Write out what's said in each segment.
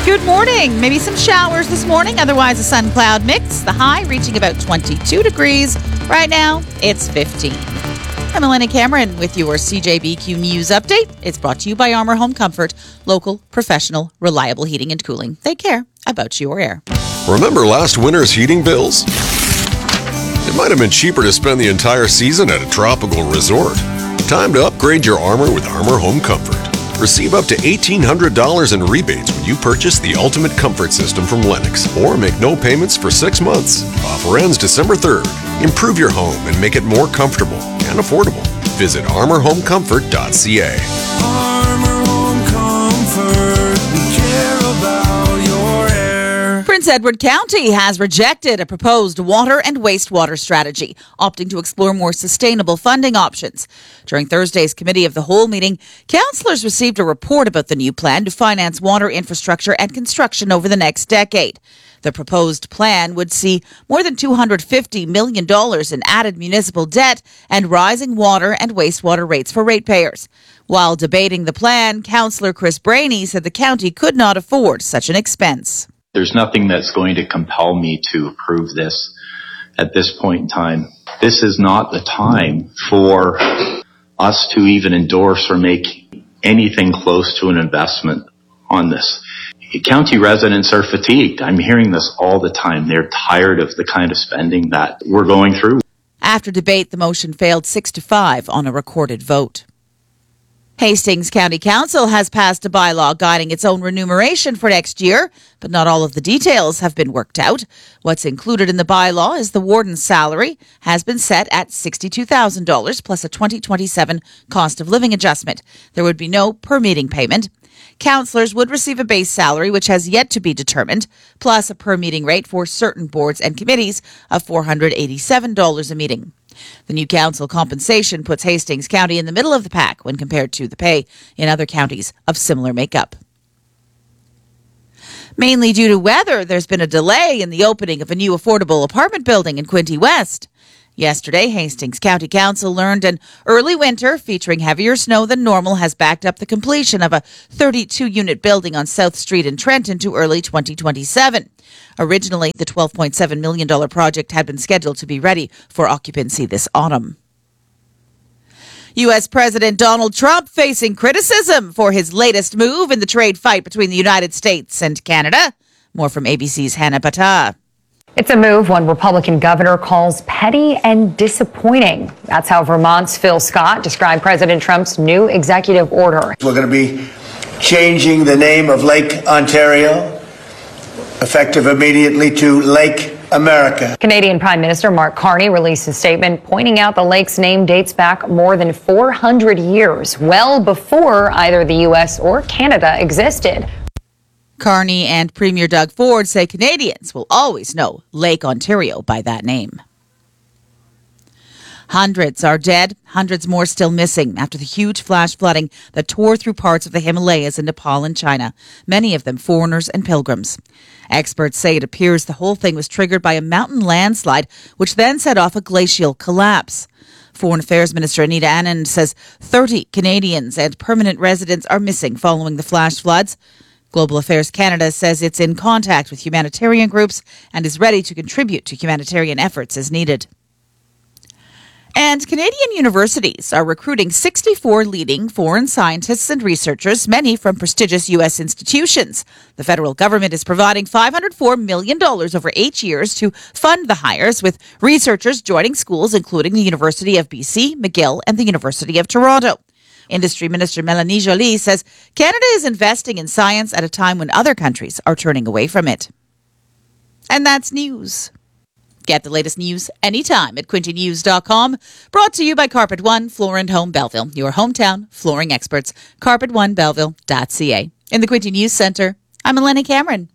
Good morning. Maybe some showers this morning, otherwise a sun-cloud mix. The high reaching about 22 degrees. Right now, it's 15. I'm Elena Cameron with your CJBQ News Update. It's brought to you by Armour Home Comfort, local, professional, reliable heating and cooling. They care about your air. Remember last winter's heating bills? It might have been cheaper to spend the entire season at a tropical resort. Time to upgrade your Armour with Armour Home Comfort. Receive up to $1,800 in rebates when you purchase the Ultimate Comfort System from Lennox, or make no payments for 6 months. Offer ends December 3rd. Improve your home and make it more comfortable and affordable. Visit armourhomecomfort.ca. Armour Home Comfort, we care about your air. Prince Edward County has rejected a proposed water and wastewater strategy, opting to explore more sustainable funding options. During Thursday's Committee of the Whole meeting, councillors received a report about the new plan to finance water infrastructure and construction over the next decade. The proposed plan would see more than $250 million in added municipal debt and rising water and wastewater rates for ratepayers. While debating the plan, Councillor Chris Brainey said the county could not afford such an expense. There's nothing that's going to compel me to approve this at this point in time. This is not the time for us to even endorse or make anything close to an investment on this. County residents are fatigued. I'm hearing this all the time. They're tired of the kind of spending that we're going through. After debate, the motion failed 6-5 on a recorded vote. Hastings County Council has passed a bylaw guiding its own remuneration for next year, but not all of the details have been worked out. What's included in the bylaw is the warden's salary has been set at $62,000 plus a 2027 cost of living adjustment. There would be no per meeting payment. Councillors would receive a base salary, which has yet to be determined, plus a per meeting rate for certain boards and committees of $487 a meeting. The new council compensation puts Hastings County in the middle of the pack when compared to the pay in other counties of similar makeup. Mainly due to weather, there's been a delay in the opening of a new affordable apartment building in Quinte West. Yesterday, Hastings County Council learned an early winter featuring heavier snow than normal has backed up the completion of a 32-unit building on South Street in Trenton to early 2027. Originally, the $12.7 million project had been scheduled to be ready for occupancy this autumn. U.S. President Donald Trump facing criticism for his latest move in the trade fight between the United States and Canada. More from ABC's Hannah Bata. It's a move one Republican governor calls petty and disappointing. That's how Vermont's Phil Scott described President Trump's new executive order. We're going to be changing the name of Lake Ontario, effective immediately, to Lake America. Canadian Prime Minister Mark Carney released a statement pointing out the lake's name dates back more than 400 years, well before either the U.S. or Canada existed. Carney and Premier Doug Ford say Canadians will always know Lake Ontario by that name. Hundreds are dead, hundreds more still missing after the huge flash flooding that tore through parts of the Himalayas in Nepal and China, many of them foreigners and pilgrims. Experts say it appears the whole thing was triggered by a mountain landslide, which then set off a glacial collapse. Foreign Affairs Minister Anita Anand says 30 Canadians and permanent residents are missing following the flash floods. Global Affairs Canada says it's in contact with humanitarian groups and is ready to contribute to humanitarian efforts as needed. And Canadian universities are recruiting 64 leading foreign scientists and researchers, many from prestigious U.S. institutions. The federal government is providing $504 million over 8 years to fund the hires, with researchers joining schools including the University of BC, McGill, and the University of Toronto. Industry Minister Mélanie Joly says Canada is investing in science at a time when other countries are turning away from it. And that's news. Get the latest news anytime at quintynews.com. Brought to you by Carpet One Floor and Home Belleville, your hometown flooring experts. CarpetOneBelleville.ca. In the Quinte News Centre, I'm Elena Cameron.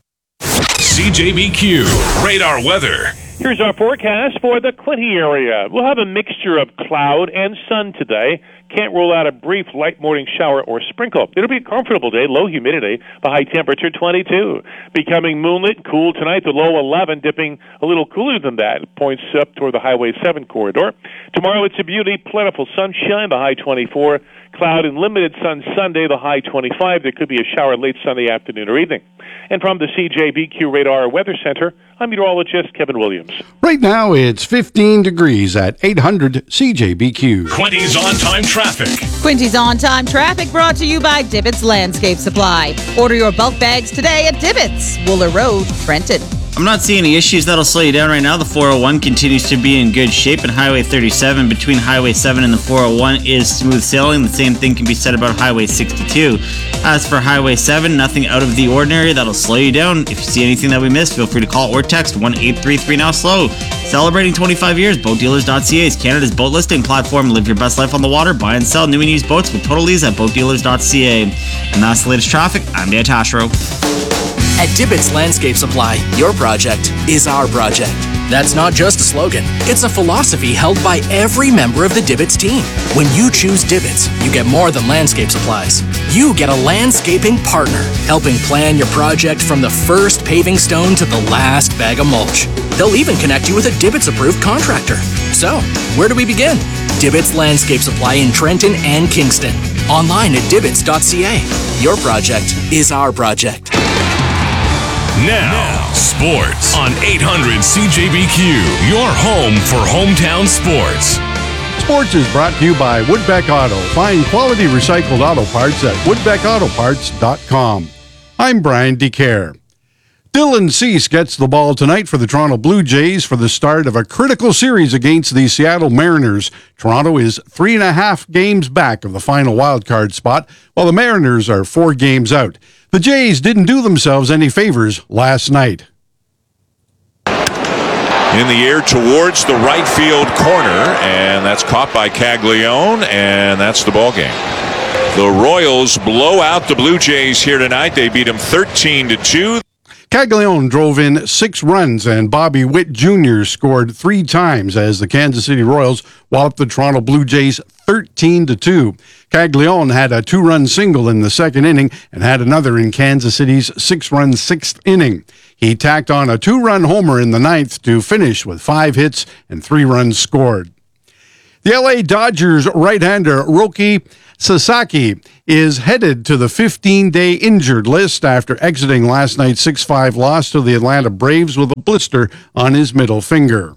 CJBQ Radar Weather. Here's our forecast for the Quinte area. We'll have a mixture of cloud and sun today. Can't rule out a brief light morning shower or sprinkle. It'll be a comfortable day, low humidity, the high temperature 22. Becoming moonlit, cool tonight, the low 11, dipping a little cooler than that. Points up toward the Highway 7 corridor. Tomorrow it's a beauty, plentiful sunshine, the high 24. Cloud and limited sun Sunday, the high 25. There could be a shower late Sunday afternoon or evening. And from the CJBQ Radar Weather Center, I'm meteorologist Kevin Williams. Right now, it's 15 degrees at 800 CJBQ. Quinty's on-time traffic. Quinty's on-time traffic brought to you by Divots Landscape Supply. Order your bulk bags today at Divots, Wooler Road, Trenton. I'm not seeing any issues that'll slow you down right now. The 401 continues to be in good shape, and Highway 37 between Highway 7 and the 401 is smooth sailing. The same thing can be said about Highway 62. As for Highway 7, nothing out of the ordinary that'll slow you down. If you see anything that we missed, feel free to call or text 1-833-NOW-SLOW. Celebrating 25 years, BoatDealers.ca is Canada's boat listing platform. Live your best life on the water. Buy and sell new and used boats with total ease at BoatDealers.ca. And that's the latest traffic. I'm Dan Tashro. At Divots Landscape Supply, your project is our project. That's not just a slogan. It's a philosophy held by every member of the Divots team. When you choose Divots, you get more than landscape supplies. You get a landscaping partner, helping plan your project from the first paving stone to the last bag of mulch. They'll even connect you with a Divots-approved contractor. So, where do we begin? Divots Landscape Supply in Trenton and Kingston. Online at divots.ca. Your project is our project. Now, sports on 800 CJBQ, your home for hometown sports. Sports is brought to you by Woodbeck Auto. Find quality recycled auto parts at woodbeckautoparts.com. I'm Brian DeCare. Dylan Cease gets the ball tonight for the Toronto Blue Jays for the start of a critical series against the Seattle Mariners. Toronto is 3.5 games back of the final wildcard spot, while the Mariners are 4 games out. The Jays didn't do themselves any favors last night. In the air towards the right field corner, and that's caught by Caglione, and that's the ball game. The Royals blow out the Blue Jays here tonight. They beat them 13-2. Caglione drove in 6 runs, and Bobby Witt Jr. scored 3 times as the Kansas City Royals walloped the Toronto Blue Jays 13-2. Caglione had a 2-run single in the second inning and had another in Kansas City's 6-run 6th inning. He tacked on a 2-run homer in the 9th to finish with 5 hits and 3 runs scored. The LA Dodgers right-hander Roki Sasaki is headed to the 15-day injured list after exiting last night's 6-5 loss to the Atlanta Braves with a blister on his middle finger.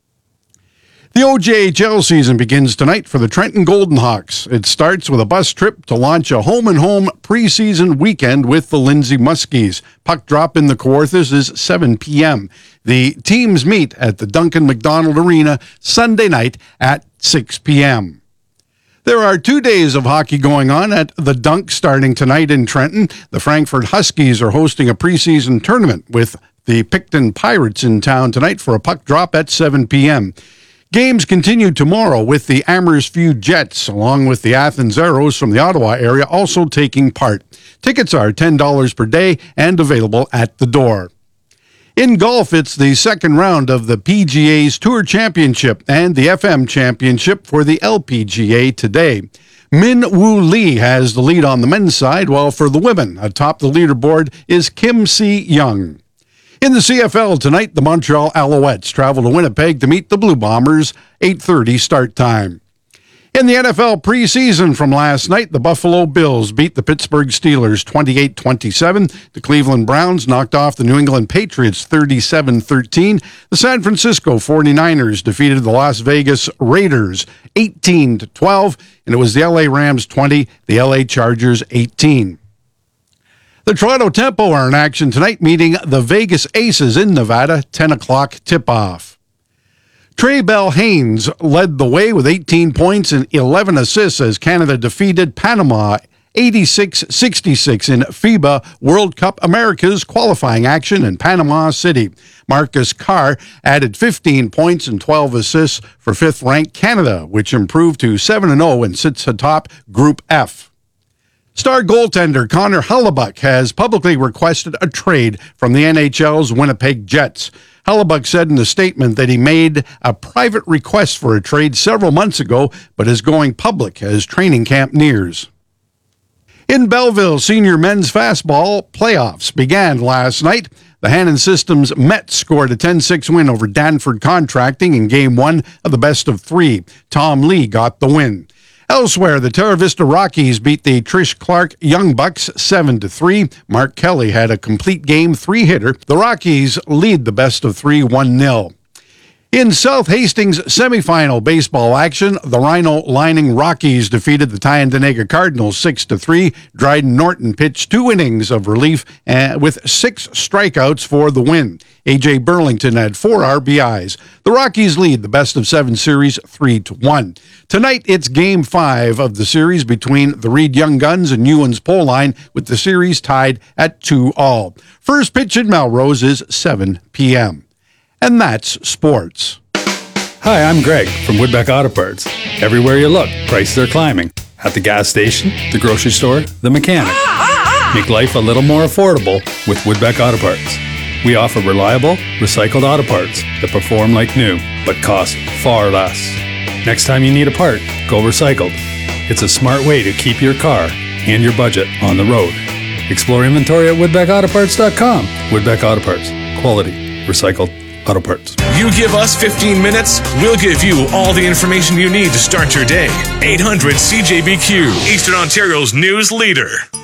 The OJHL season begins tonight for the Trenton Golden Hawks. It starts with a bus trip to launch a home-and-home preseason weekend with the Lindsay Muskies. Puck drop in the Kawarthas is 7 p.m. The teams meet at the Duncan McDonald Arena Sunday night at 6 p.m. There are 2 days of hockey going on at the Dunk starting tonight in Trenton. The Frankfurt Huskies are hosting a preseason tournament with the Picton Pirates in town tonight for a puck drop at 7 p.m. Games continue tomorrow with the Amersfoort Jets, along with the Athens Arrows from the Ottawa area, also taking part. Tickets are $10 per day and available at the door. In golf, it's the second round of the PGA's Tour Championship and the FM Championship for the LPGA today. Min Woo Lee has the lead on the men's side, while for the women, atop the leaderboard is Kim Si-young. In the CFL tonight, the Montreal Alouettes travel to Winnipeg to meet the Blue Bombers, 8:30 start time. In the NFL preseason from last night, the Buffalo Bills beat the Pittsburgh Steelers 28-27. The Cleveland Browns knocked off the New England Patriots 37-13. The San Francisco 49ers defeated the Las Vegas Raiders 18-12. And it was the LA Rams 20, the LA Chargers 18. The Toronto Tempo are in action tonight, meeting the Vegas Aces in Nevada, 10 o'clock tip-off. Trey Bell Haynes led the way with 18 points and 11 assists as Canada defeated Panama 86-66 in FIBA World Cup Americas qualifying action in Panama City. Marcus Carr added 15 points and 12 assists for 5th-ranked Canada, which improved to 7-0 and sits atop Group F. Star goaltender Connor Hellebuyck has publicly requested a trade from the NHL's Winnipeg Jets. Hellebuyck said in a statement that he made a private request for a trade several months ago, but is going public as training camp nears. In Belleville, senior men's fastball playoffs began last night. The Hannon Systems Mets scored a 10-6 win over Danford Contracting in Game 1 of the best-of-3. Tom Lee got the win. Elsewhere, the Terra Vista Rockies beat the Trish Clark Young Bucks 7-3. Mark Kelly had a complete game 3-hitter. The Rockies lead the best-of-3 1-0. In South Hastings semifinal baseball action, the Rhino Lining Rockies defeated the Tyendinaga Cardinals 6-3. Dryden Norton pitched 2 innings of relief with 6 strikeouts for the win. A.J. Burlington had 4 RBIs. The Rockies lead the best-of-7 series 3-1. Tonight, it's Game 5 of the series between the Reed Young Guns and Ewan's Pole Line, with the series tied at 2-2. First pitch in Melrose is 7 p.m. And that's sports. Hi, I'm Greg from Woodbeck Auto Parts. Everywhere you look, prices are climbing. At the gas station, the grocery store, the mechanic. Make life a little more affordable with Woodbeck Auto Parts. We offer reliable, recycled auto parts that perform like new, but cost far less. Next time you need a part, go recycled. It's a smart way to keep your car and your budget on the road. Explore inventory at woodbeckautoparts.com. Woodbeck Auto Parts. Quality. Recycled auto parts. You give us 15 minutes, we'll give you all the information you need to start your day. 800 CJBQ, Eastern Ontario's news leader.